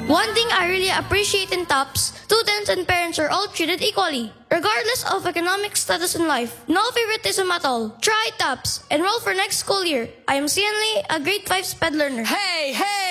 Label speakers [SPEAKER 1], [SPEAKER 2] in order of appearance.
[SPEAKER 1] One thing I really appreciate in TOPS, students and parents are all treated equally, regardless of economic status in life. No favoritism at all. Try TOPS. Enroll for next school year. I am Sian Lee, a grade 5 SPED learner.
[SPEAKER 2] Hey, hey!